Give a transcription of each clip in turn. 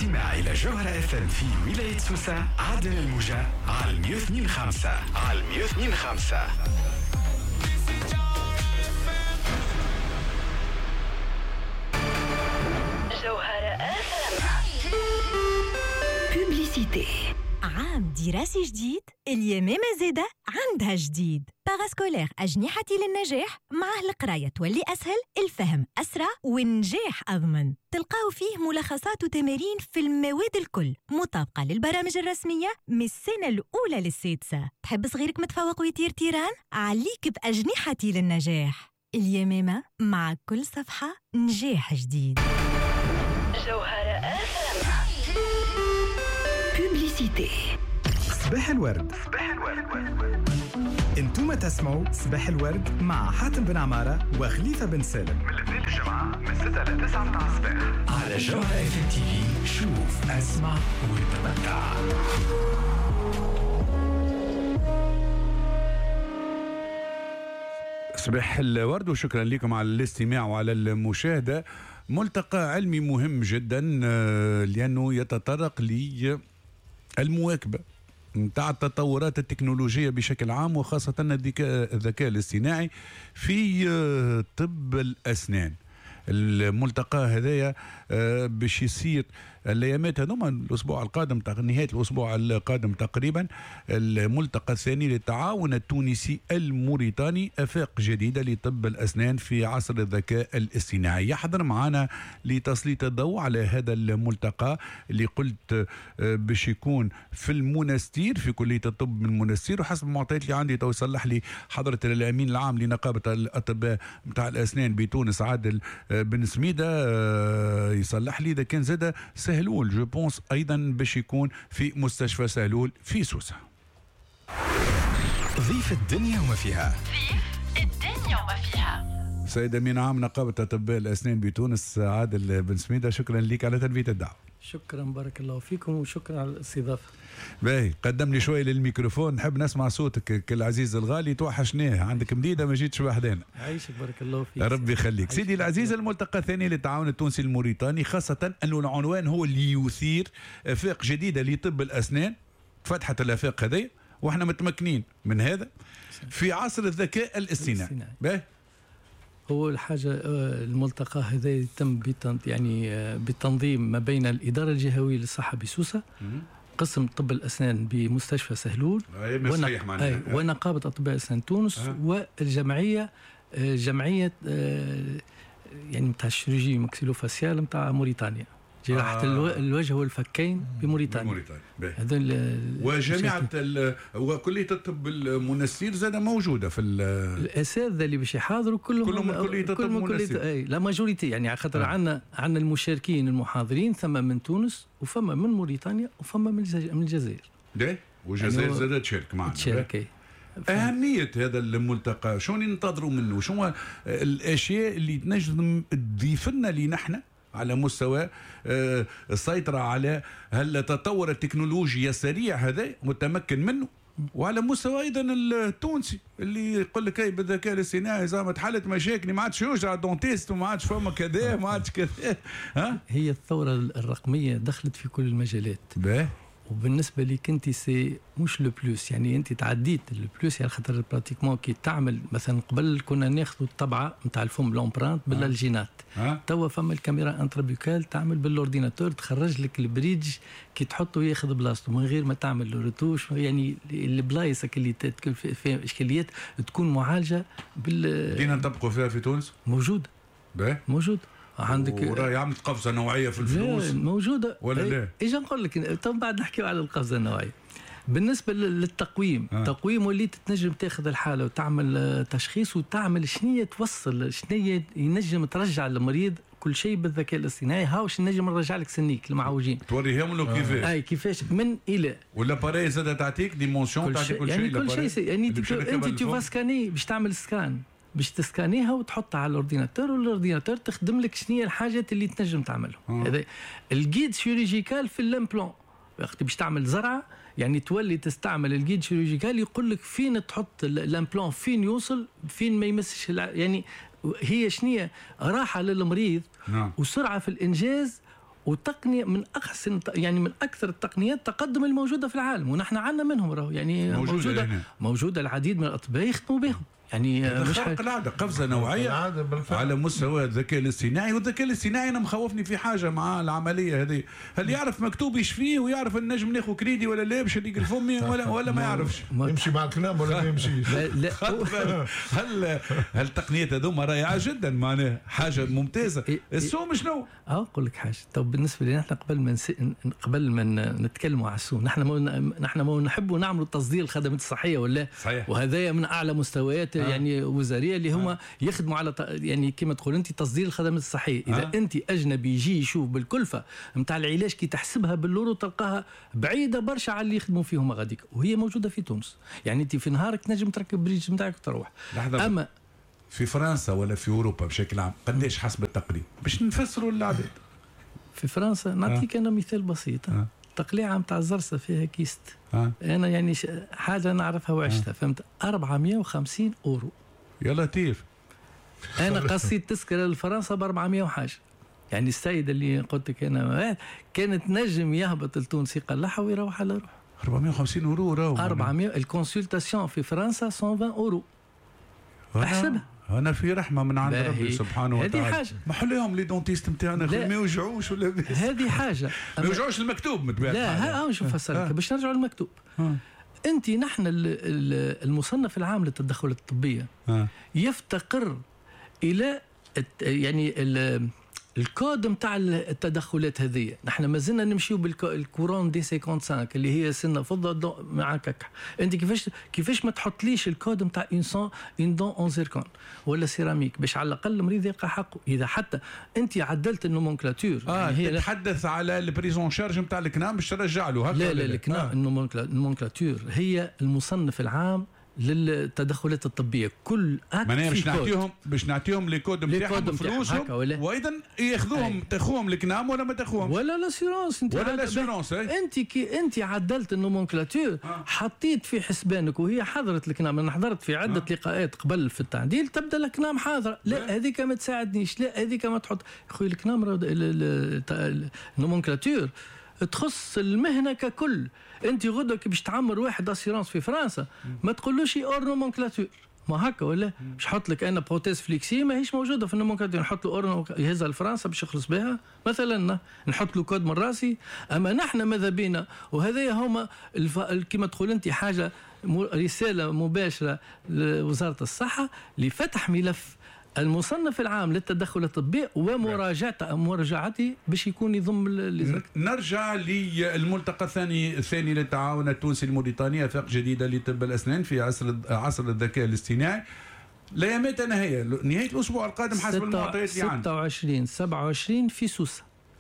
استماع إلى جوهرة FM في ولاية سوسة عدن الموجة على 102.5 على 102.5. جوهرة FM. بوبليسيتي. عام دراسي جديد، اليمامة زادة عندها جديد. باراسكولير أجنحتي للنجاح، معه القراية تولي أسهل، الفهم أسرع والنجاح أضمن. تلقاو فيه ملخصات وتمارين في المواد الكل، مطابقة للبرامج الرسمية من السنة الأولى للسادسة. تحب صغيرك متفوق ويطير تيران؟ عليك بأجنحتي للنجاح. اليمامة، مع كل صفحة نجاح جديد. جوهرة FM. بوبليسيتي. صباح الورد. انتم تسمعوا صباح الورد مع حاتم بن عمارة وخليفة بن سالم من الاثنين للجمعة من 6 ل 9 متاع الصباح على جوهرة FM TV. شوف اسمع وتمتع. صباح الورد وشكرا لكم على الاستماع وعلى المشاهدة. ملتقى علمي مهم جدا لأنه يتطرق للمواكبة متاع التطورات التكنولوجية بشكل عام، وخاصة الذكاء الاصطناعي في طب الأسنان. الملتقى هذايا باش يصير الايامات هذوما الاسبوع القادم، نهايه الاسبوع القادم تقريبا، الملتقى الثاني للتعاون التونسي الموريتاني افاق جديده لطب الاسنان في عصر الذكاء الاصطناعي. يحضر معنا لتسليط الضوء على هذا الملتقى اللي قلت باش يكون في المنستير، في كليه الطب من المنستير، وحسب المعطيات اللي عندي تو يصلح لي حضره الامين العام لنقابه الاطباء نتاع الاسنان بتونس عادل بن سميده يصلح لي اذا كان زاد سهلول جو بونس ايضا باش يكون في مستشفى سهلول في سوسه. ضيف الدنيا وما فيها. سيد امين عام نقابه اطباء الاسنان بتونس عادل بن سميده، شكرا لك على تلبيه الدعوه. شكرا، بارك الله فيكم، وشكرا على الاستضافه. باهي، قدم لي شويه للميكروفون، نحب نسمع صوتك العزيز الغالي، توحشناه، عندك مديده ما جيتش وحدنا. عايشك، بارك الله فيك. ربي يخليك. سيدي العزيز، الملتقى الثاني للتعاون التونسي الموريتاني، خاصه انه العنوان هو اللي يثير افاق جديده لطب الاسنان، فتحت الافاق هذه واحنا متمكنين من هذا في عصر الذكاء الاصطناعي. باهي، هو الحاجة الملتقى هذا يتم بالتنظيم ما بين الإدارة الجهوية للصحة بسوسة، قسم طب الأسنان بمستشفى سهلول، ونقابة أطباء أسنان تونس، والجمعية جمعية متاع الشيروجي ماكسيلوفاسيال متاع موريتانيا، جراحة الوجه والفكين بموريتانيا. وجامعة وكلية الطب المنستير زاد موجودة في الأساتذة اللي باش يحاضروا كلهم من كلية الطب المنستير. لا ماجوريتي، خاطر عندنا المشاركين المحاضرين ثم من تونس وفما من موريتانيا وفما من الجزائر. ده والجزائر زاد تشارك معنا. تشارك. أهمية هذا الملتقى شو ننتظروا منه؟ شو الأشياء اللي تنجم تضيف لنا نحن على مستوى السيطرة على التطور التكنولوجي السريع هذا متمكن منه، وعلى مستوى أيضا التونسي اللي يقول لك بالذكاء الاصطناعي زعما تحلت مشاكلي، ما عادش يوجع دونتيست وما عادش فما كذا ما عادش كذا. هي الثورة الرقمية دخلت في كل المجالات. وبالنسبه لك انت سي مش لو بلوس، انت تعديت البلوس، خاطر براتيكمون كي تعمل مثلا قبل كنا ناخذوا الطبعه نتاع الفم لومبرانت بالالجينات، توا فما الكاميرا انترابيكال تعمل بالاورديناتور، تخرج لك البريدج كي تحطه ياخذ بلاصته من غير ما تعمل له ريتوش، البلايصك اللي تكون فيها اشكاليات تكون معالجه بدينا نطبقوا فيها في تونس. موجود عندك وراي عملت قفزه نوعيه في الفلوس موجوده ولا لا؟ ايش نقول لك تو بعد نحكيو على القفزه النوعيه. بالنسبه للتقويم، تقويم وليت تنجم تاخذ الحاله وتعمل تشخيص وتعمل شنية توصل شنية ينجم ترجع للمريض كل شيء بالذكاء الاصطناعي. هاوش نجم نرجع لك سنيك المعوجين، توريهم له كيفاش كيفاش من الى، ولا باري زاد تعطيك ديمونسيون تعطيك كل شيء، كل شيء انت تو سكاني باش تعمل سكان، باش تسكانيها وتحطها على الاورديناتور، والاورديناتور تخدم لك شنو هي الحاجات اللي تنجم تعملهم. هذا الجيد شيروجيكال في الامبلون، وقت باش تعمل زرعه تولي تستعمل الجيد شيروجيكال يقول لك فين تحط الامبلون، فين يوصل، فين ما يمسش، هي شنية راحه للمريض وسرعه في الانجاز وتقنيه من احسن يعني من اكثر التقنيات تقدما الموجوده في العالم، ونحن عندنا منهم راهو يعني موجوده العديد من الاطباء يخدموا بهم. يعني مش خلق العاده قفزه نوعيه على مستوى الذكاء الاصطناعي. والذكاء الاصطناعي انا مخوفني في حاجه مع العمليه هذه، هل يعرف مكتوب يشفيه ويعرف النجم ناخذ كريدي ولا لا باش يديك الفمي ولا ما يعرفش يمشي مع الكلام ولا ما يمشيش؟ لا هل التقنيات هذوما رائعه جدا، معناها حاجه ممتازه. السوم شنو؟ اقول لك حاجه. طب بالنسبه لنا احنا قبل ما نتكلموا على السوم، نحن ما نحبوا نعملوا تصدير الخدمات الصحيه ولا صحيح. وهذا من اعلى مستويات يعني وزاريه اللي هما يخدموا على يعني كما تقول انت تصدير الخدمات الصحيه. اذا انت اجنبي يجي يشوف بالكلفه نتاع العلاج كي تحسبها باللورو تلقاها بعيده برشا على اللي يخدموا فيهم غاديك، وهي موجوده في تونس. يعني انت في نهارك تنجم تركب بريج نتاعك وتروح. اما في فرنسا ولا في اوروبا بشكل عام قداش حسب التقريب باش نفسروا للعباد؟ في فرنسا نعطيك انا مثال بسيط. تقليعه نتاع الزرصه فيها كيست. انا يعني حاجه نعرفها وعشتها، فهمت؟ 450 اورو. يا لطيف. انا قصيت تذكره لفرنسا ب 400 وحاجه. يعني السيد اللي قلت لك انا كانت نجم يهبط لتونس يقلعها ويروح على روحه. 450 اورو راهو. 400. الكونسلتاسيون في فرنسا 120 اورو. احسبها. انا في رحمه من عند ربي سبحانه وتعالى. هذه حاجه. ما حليهم لي دونتيست نتاعنا ما يوجعوش ولا هذه حاجه. ما يوجعوش المكتوب متباع. لا شوف فسرك باش نرجعوا للمكتوب. انت نحن المصنف العام للتدخلات الطبيه يفتقر الى يعني الكود نتاع التدخلات هذه. نحن ما زلنا نمشيو بالكورون دي 55 اللي هي سنه فضه مع كك. انت كيفاش ما تحطليش الكود نتاع اون دون اون زيركون ولا سيراميك باش على الاقل المريض يلقى حقه. اذا حتى انت عدلت النومنكلاتور يعني هي تتحدث على البريزون شارج نتاع الكنام باش ترجع له هكا. لا الكنام النومنكلاتور هي المصنف العام للتدخلات الطبيه. كل باش نعطيهم لي كود نتاعهم فلوسهم، وايضا ياخذوهم تاخذوهم الكنام ولا ما تاخذوهم ولا لاسيرونس. انت كي انت عدلت النومنكلاتور حطيت في حسبانك وهي حضرت الكنام. انا حضرت في عده لقاءات قبل في التعديل تبدا الكنام حاضره. لا هذيك ما تساعدنيش، لا هذيك ما تحط خويا الكنام النومنكلاتور تخص المهنه ككل. انت غدوه باش تعمر واحد اسيرونس في فرنسا ما تقولوش اور نومنكلاتور، ما هكا ولا باش نحط لك انا بروتيز فليكسي ماهيش موجوده في النومنكلاتور، نحط له اور يهزها لفرنسا باش يخلص بها مثلا، نحط له كود من راسي. اما نحن ماذا بينا، وهذا هما كما تقول انت حاجه رساله مباشره لوزاره الصحه لفتح ملف المصنف العام للتدخلات الطبية ومراجعته باش يكون يضم نرجع للملتقى الثاني للتعاون التونسي الموريتاني آفاق جديدة لطب الأسنان في عصر الذكاء الاصطناعي. الايامات نهاية الأسبوع القادم حسب المعطيات اللي عندنا. 26-27 في سوسة.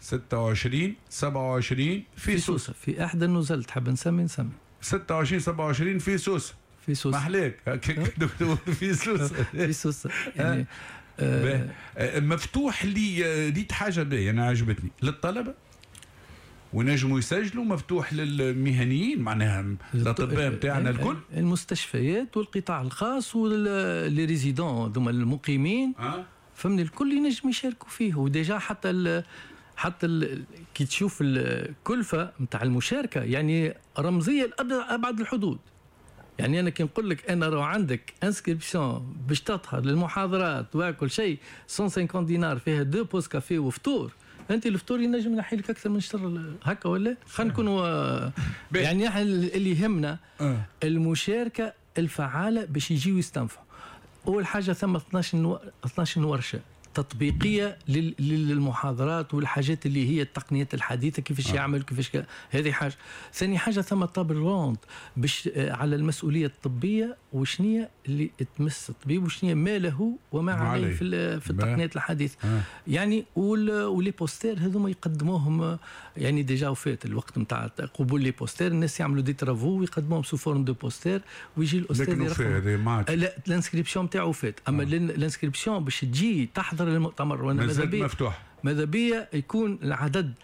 26-27 في سوسة. في إحدى النزل تحب نسمي 26-27 في سوسة. في سوسة. محليك دكتور في سوسة. في سوسة يعني مفتوح لي حاجة باهية أنا عجبتني للطلبة ونجموا يسجلوا، مفتوح للمهنيين معناها الأطباء بتاعنا الكل، المستشفيات والقطاع الخاص واللي ريزيدون ذوما المقيمين فهمني الكل ينجم يشاركوا فيه. وديجا حتى كي تشوف الكلفة نتاع المشاركة يعني رمزية لأبعد الحدود. يعني أنا كي نقول لك أنا راه عندك انسكريبسيون باش تظهر للمحاضرات وكل شيء 150 دينار فيها 2 بوز كافيه وفطور، أنت الفطور ينجم ينحي لك أكثر من شهر هكا ولا؟ خلينا نكونوا يعني احنا اللي يهمنا المشاركة الفعالة باش يجيو يستنفعوا. أول حاجة ثم 12 ورشة تطبيقيه للمحاضرات والحاجات اللي هي التقنيات الحديثه كيفاش يعمل كيفاش هذه حاجه. ثاني حاجه ثم طابل روند باش على المسؤوليه الطبيه وشنية اللي تمس الطبيب وشنية ما له وما عليه في التقنيات الحديثه. يعني ولي بوستير هذوما يقدموهم يعني ديجا وفات الوقت نتاع قبول لي بوستير، الناس يعملوا دي ترافو ويقدموهم سو فورم دو بوستير ويجي الاستاذ يرقم. لا الانسكريبسيون نتاعو فات، اما الانسكريبسيون باش تجي تحضر المؤتمر وانا مفتوح ماذا بيا يكون العدد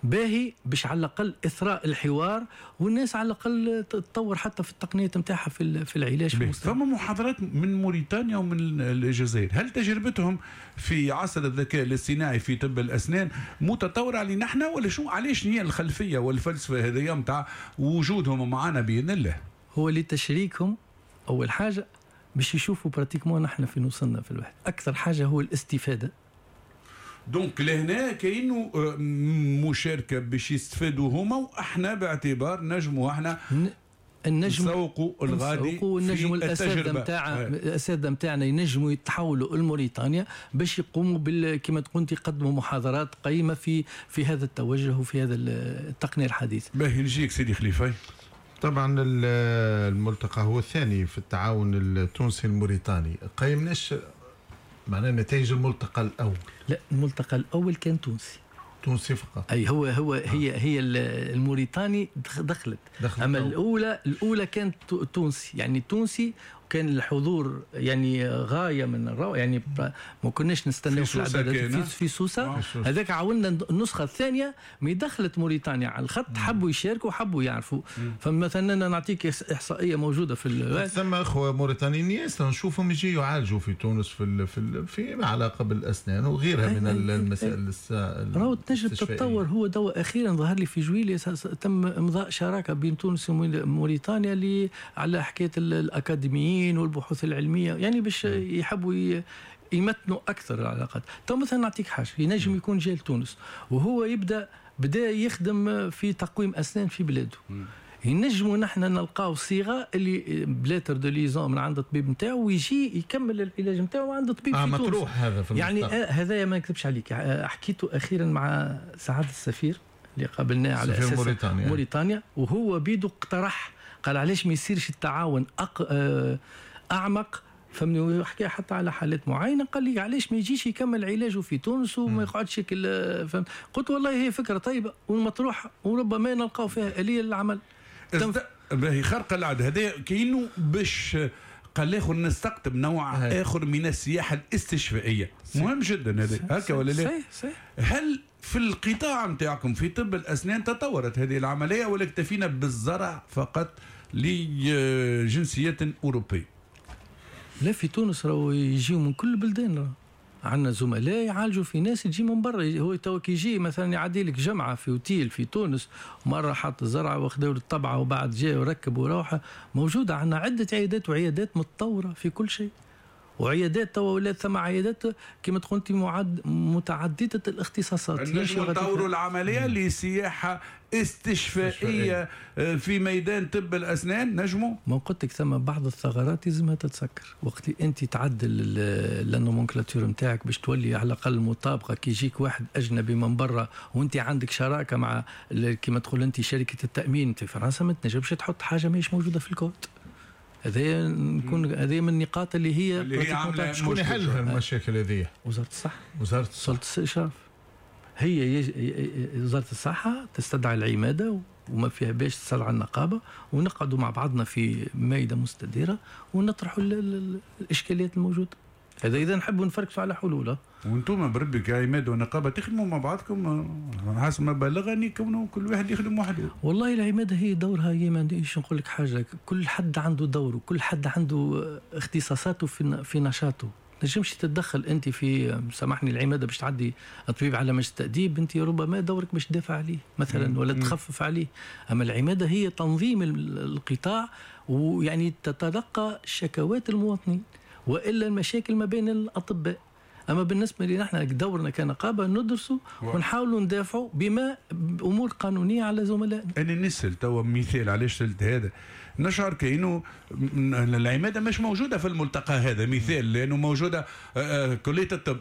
باهي باش على الاقل اثراء الحوار، والناس على الاقل تطور حتى في التقنيات نتاعها في العلاج في المستقبل. فما محاضرات من موريتانيا ومن الجزائر، هل تجربتهم في عصر الذكاء الاصطناعي في طب الاسنان متطوره علينا نحن، ولا شو علاش هي الخلفيه والفلسفه هذه نتاع وجودهم معنا باذن الله؟ هو لتشريكهم اول حاجه باش يشوفوا براتيكمون نحن فين وصلنا في الواحد، اكثر حاجه هو الاستفاده. دونك لهنا كاينه مشاركه باش يستفادوا هما، واحنا باعتبار نجموا احنا نسوقوا الغادي ونجموا الاساتذه نتاعنا ينجموا يتحولوا لموريتانيا باش يقوموا كما قلت يقدموا محاضرات قيمه في هذا التوجه وفي هذا التقنيه الحديثه. باهي نجيك سيدي خليفه. طبعا الملتقى هو الثاني في التعاون التونسي الموريتاني. قيمناش معناه نتائج الملتقى الاول؟ لا، الملتقى الاول كان تونسي فقط. اي هي الموريتاني دخلت اما الاولى كانت تونسي، يعني تونسي، كان الحضور يعني غايه من الروعه، يعني ما كناش نستناو في العدد في سوسه. هذاك عاولنا النسخه الثانيه مي دخلت موريتانيا على الخط، حبوا يشاركوا حبوا يعرفوا. فمثلا انا نعطيك احصائيه موجوده في ثم اخوه موريتانيين ياسر نشوفهم يجي يعالجوا في تونس في ما علاقه بالاسنان وغيرها من المسائل راهو تنجم تتطور. هو دواء اخيرا ظهر لي في جويلية تم امضاء شراكه بين تونس وموريتانيا اللي على حكايه الاكاديميين والبحوث العلميه، يعني باش يحبوا يمتنوا اكثر العلاقات. تو مثلا نعطيك حاجه، ينجم يكون جاي لتونس وهو بدا يخدم في تقويم اسنان في بلاده، ينجموا نحن نلقاو صيغه اللي بلاتر دو ليزون من عند الطبيب نتاعو ويجي يكمل العلاج نتاعو عند الطبيب في تونس. مطروح هذا في يعني هذايا ما نكذبش عليك، حكيته اخيرا مع سعاده السفير اللي قابلناه على اساس موريتانيا، وهو بيدو اقترح قال علاش ما يصيرش التعاون اعمق، فهمني، يحكي حتى على حالات معينه. قال لي علاش ما يجيش يكمل علاجه في تونس وما يقعدش فهمت. قلت والله هي فكره طيبه ومطروحه وربما نلقاو فيها آلية للعمل. باهي خرق العاده هذا كاينه باش قال اخر نستقطب نوع اخر من السياحه الاستشفائيه. مهم جدا هذا هكا ولا لا؟ صحيح. هل في القطاع نتاعكم في طب الاسنان تطورت هذه العمليه ولا اكتفينا بالزرع فقط لجنسيات اوروبيه؟ لا، في تونس راهو يجيو من كل البلدان، عندنا زملاء يعالجوا في ناس تجي من برا. هو تو كي يجي مثلا يعدي لك جمعه في اوتيل في تونس، مره حط الزرعه واخذوا الطبعه وبعد جاء وركب وروحه. موجوده عندنا عده عيادات وعيادات متطوره في كل شيء، وعيادات تو ولات ثم عيادات كما قلتي متعدده الاختصاصات. نجموا نطوروا العمليه لسياحه استشفائيه في ميدان طب الاسنان. نجموا، ما قلت لك ثم بعض الثغرات لازمها تتسكر وقت اللي انت تعدل النومنكلاتور نتاعك باش تولي على الاقل مطابقه. كي يجيك واحد اجنبي من برا وانت عندك شراكه مع كما تقول انت شركه التامين انت في فرنسا، ما تنجمش تحط حاجه ماهيش موجوده في الكود. هذه من النقاط اللي هي عامله. شكون يحلها المشاكل هذه؟ وزاره الصحه، وزاره الاشراف. هي وزاره الصحه تستدعي العماده وما فيها باش تستدعي النقابه، ونقعدوا مع بعضنا في مائده مستديره ونطرحوا الاشكاليات الموجوده. هذا اذا نحبوا نفركسوا على حلول. وانتم بربي كعماده ونقابه تخدموا مع بعضكم حسب ما بلغني، كونوا كل واحد يخدم وحده. والله العماده هي دورها، هي ما عنديش نقول لك حاجه، كل حد عنده دوره، كل حد عنده اختصاصاته في نشاطه. نجمش تتدخل انت في سامحني العماده باش تعدي الطبيب على مجلس التاديب، انت ربما دورك باش تدافع عليه مثلا ولا تخفف عليه. اما العماده هي تنظيم القطاع، ويعني تتلقى شكوات المواطنين والا المشاكل ما بين الاطباء. اما بالنسبه لنا احنا دورنا كنقابه ندرسوا ونحاولوا ندافعوا بامور قانونيه على زملائنا. انا نسال توا مثال علاش سالت هذا، نشعر كأنه العماده مش موجوده في الملتقى هذا مثال، لانه موجوده كليه الطب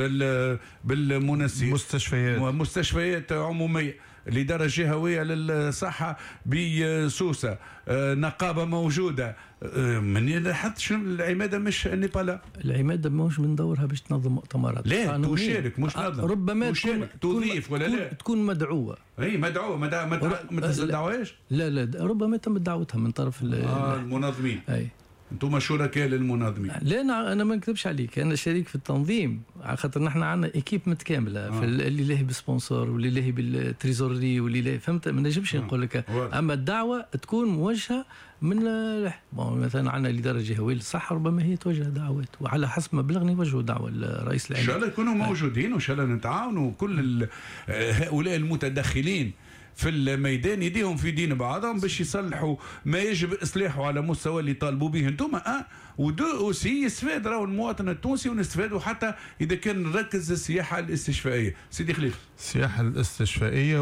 بالمنسي مستشفيات عموميه، الإدارة الجهوية للصحة بسوسة، نقابة موجودة. من حتى العمادة مش نيبالا، العمادة مش من دورها باش تنظم مؤتمرات. لا تشارك مش نظم، ربما تشارك تضيف ولا لا تكون مدعوة. اي مدعوة ما تدعوهاش. لا ربما تم دعوتها من طرف المنظمين. اي انتم شركاء للمنظمين؟ لا انا ما نكذبش عليك، انا شريك في التنظيم، على خاطر نحن عندنا ايكيب متكامله في اللي لاهي بالسبونسور واللي لاهي بالتريزوري واللي لاهي، فهمت؟ ما نجمش نقول لك. اما الدعوه تكون موجهه من مثلا عندنا الاداره الجهويه للصحه، ربما هي توجه دعوات وعلى حسب ما بلغني يوجهوا دعوه لرئيس العام. ان شاء الله يكونوا موجودين، وان شاء الله نتعاونوا كل هؤلاء المتدخلين في الميدان يديهم في دين بعضهم باش يصلحوا ما يجب اصلاحه على مستوى اللي طالبوا به انتم. ودو اوسي يستفاد راهو المواطن التونسي، ونستفادوا حتى اذا كان نركز السياحه الاستشفائيه. سيدي خليفه، السياحه الاستشفائيه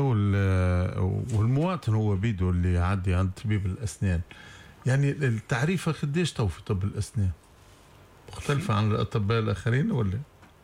والمواطن هو بيدو اللي يعدي عند طبيب الاسنان. يعني التعريفه قديش تو في طب الاسنان؟ مختلفه عن الاطباء الاخرين ولا؟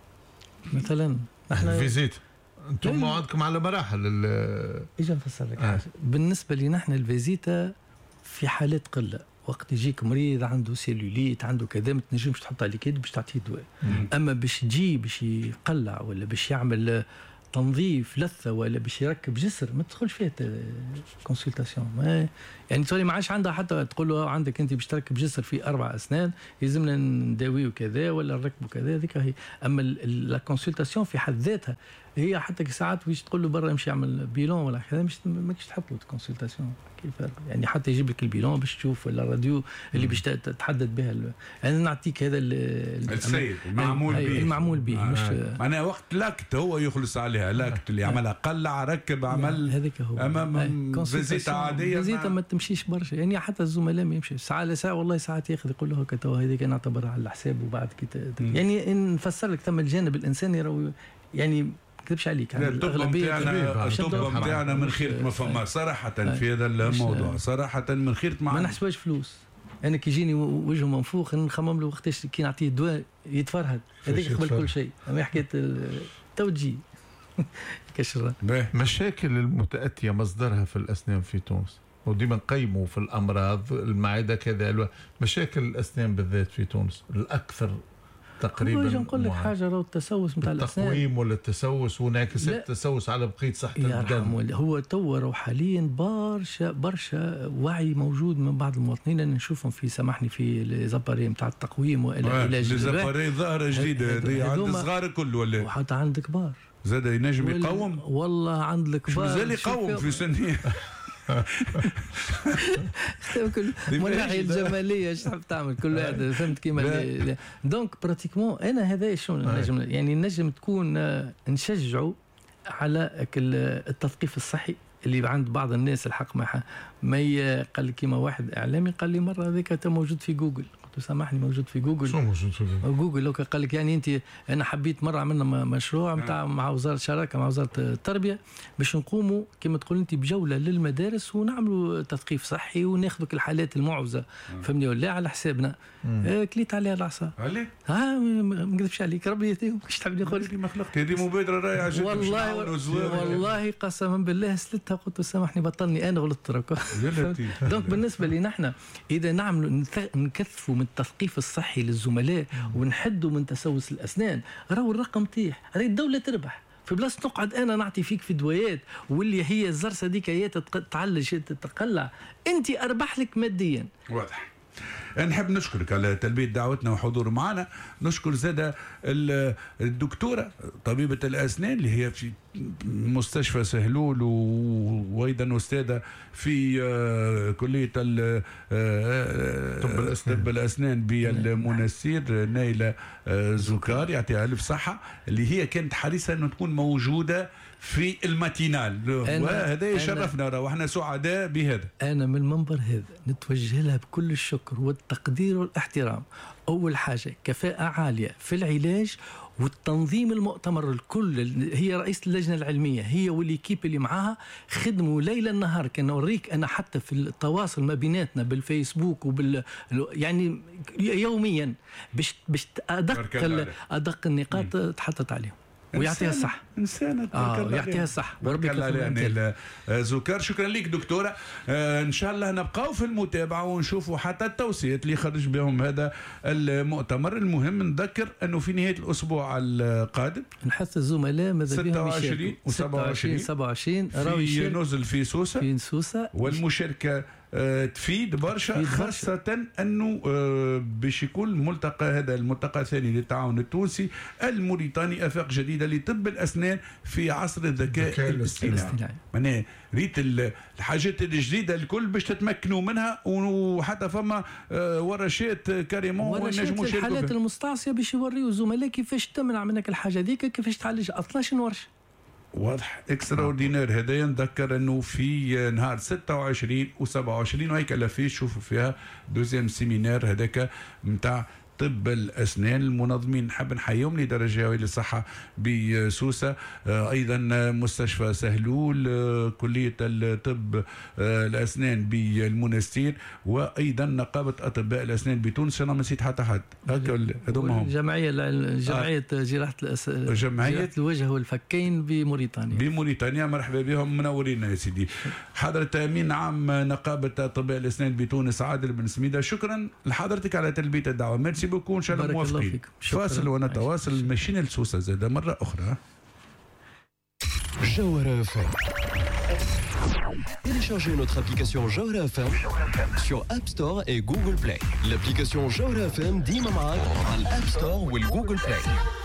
مثلا نحن فيزيت انتم عندكم على مراحل اجا نفسر لك حاجه. بالنسبه لي نحن الفيزيتا في حالات قله، وقت يجيك مريض عنده سيلوليت عنده كذا ما تنجمش تحط عليه كيد باش تعطيه دواء. اما باش تجي باش يقلع ولا باش يعمل تنظيف لثه ولا باش يركب جسر ما تدخلش فيها كونسلتاسيون. يعني تولي ما عادش عندها حتى تقول له عندك انت باش تركب جسر في 4 أسنان يلزمنا نداويه كذا ولا نركبه كذا، هذيك هي. اما لا كونسلتاسيون في حد ذاتها هي حتى ساعات باش تقول له برا يمشي يعمل بيلون ولا كذا ماكش تحط له كونسلتاسيون. كيف يعني حتى يجيب لك البيلون باش تشوف ولا الراديو اللي باش تتحدد بها يعني نعطيك هذا السيد المعمول به مش معناها وقت لاكت هو يخلص عليها لاكت اللي عملها قلع ركب عمل هذاك هو. اما فيزيتا عاديه فيزيتا ما تمشيش برشا. يعني حتى الزملاء ما يمشي ساعه لساعه والله ساعات ياخذ يقول له هكا تو هذيك نعتبرها على الحساب وبعد كده يعني نفسر لك ثم الجانب الانساني راهو يعني كذبش عليك. الطب نتاعنا من خير ما فما صراحه في هذا الموضوع، صراحه من خير ما نحسبوش فلوس. انا كي يجيني وجهه منفوخ نخمم له وقتاش كي نعطيه الدواء يتفرهد، هذيك قبل كل شيء. اما حكايه التوجيه كشره. مشاكل المتاتيه مصدرها في الاسنان في تونس، وديما نقيموا في الامراض المعده كذا. مشاكل الاسنان بالذات في تونس الاكثر تقريبا. نقول لك حاجه، راهو التسوس نتاع الاسنان، التقويم ولا التسوس وانعكاسات التسوس على بقيه صحه البدن. هو تو حاليا برشا وعي موجود من بعض المواطنين. انا نشوفهم في سامحني في ليزاباري نتاع التقويم والعلاج. ليزاباري ظاهره جديده عند الصغار الكل ولا وحتى عند الكبار زاد ينجم يقوم. والله عند الكبار مازال يقوم في سنيه. من الناحيه الجماليه ايش تحب تعمل كل واحد فهمت كيما. دونك براتيكمون انا هذا شنو نجم يعني نجم تكون نشجعوا على التثقيف الصحي اللي عند بعض الناس. الحق ما قال لي كيما واحد اعلامي قال لي مره هذاك موجود في جوجل، سامحني موجود في جوجل. شو موجود في جوجل؟ لو قال لك يعني انت انا حبيت مره عملنا مشروع نتاع مع وزاره شراكه مع وزاره التربيه باش نقوموا كما تقول انت بجوله للمدارس ونعملوا تثقيف صحي وناخذوا الحالات المعوزه فهمني ولا على حسابنا. كليت عليها العصا. عليه؟ ما نكذبش عليك ربي يهديهم. اش تحب نقول لك؟ ما خلقت هذه مبادره رائعه جدا. والله قسما بالله سلتها قلت سامحني بطلني انا غلطت راك. دونك بالنسبه لي نحن اذا نعملوا نكثفوا من التثقيف الصحي للزملاء ونحدوا من تسوس الاسنان راهو الرقم طيح. راهي الدوله تربح في بلاصه نقعد انا نعطي فيك في دوايات واللي هي الزرسه ديك هي تعلج تتقلع، انت اربح لك ماديا. واضح. نحب نشكرك على تلبية دعوتنا وحضور معنا. نشكر زادة الدكتورة طبيبة الأسنان اللي هي في مستشفى سهلول وأيضا أستاذة في كلية طب الأسنان بالمنسير نايلة زكار يعطيها ألف صحة، اللي هي كانت حريصة أن تكون موجودة في الماتينال وهذا يشرفنا واحنا سعداء بهذا. انا من المنبر هذا نتوجه لها بكل الشكر والتقدير والاحترام. اول حاجه كفاءه عاليه في العلاج والتنظيم المؤتمر الكل. هي رئيس اللجنه العلميه هي والكيب اللي معاها خدموا ليلا نهار. كان اوريك انا حتى في التواصل ما بيناتنا بالفيسبوك يعني يوميا باش ادق النقاط تحطت عليهم ويعطيها الصح. انسانه يعطيها الصحه وربي يكرمها. زكار شكرا لك دكتوره. ان شاء الله نبقاو في المتابعه ونشوفوا حتى التوصيات اللي خرج بهم هذا المؤتمر. المهم نذكر انه في نهايه الاسبوع القادم نحث الزملاء ماذا بهم 26 و 27 في نزل في سوسه والمشاركه تفيد برشا، خاصة أنه باش يكون الملتقى هذا الملتقى الثاني للتعاون التونسي الموريتاني آفاق جديدة لطب الأسنان في عصر الذكاء الاصطناعي. معناها ريت الحاجات الجديدة الكل باش تتمكنوا منها، وحتى فما ورشات كاريمون ونجموا الحالات المستعصية باش يوريوا الزملاء كيفاش تمنع منك الحاجة ذيك، كيفاش تعالجها. 12 ورشة واضح اكستراوردينير. هذايا نذكر انه في نهار 26 و 27 وهيك لافيش شوفوا فيها دوزيام سيمينار هذاك نتاع طب الاسنان. المنظمين نحب نحييهم لدرجه للصحه بسوسه، ايضا مستشفى سهلول، كليه الطب الاسنان بالمنستير، وايضا نقابه اطباء الاسنان بتونس. انا ما نسيت حتى حد هذوما هم جمعيه جراحه جمعيه الوجه والفكين بموريتانيا. مرحبا بهم، منورين يا سيدي. حضره امين عام نقابه اطباء الاسنان بتونس عادل بن سميده، شكرا لحضرتك على تلبيه الدعوه. ميرسي بوكو، ان شاء الله موافقين. فاصل ونتواصل. ماشيين لسوسه زاد مره اخرى. Jawhara FM. Téléchargez notre application Jawhara FM sur App Store et Google Play. L'application Jawhara FM ديما معاك على الأب ستور والجوجل بلاي.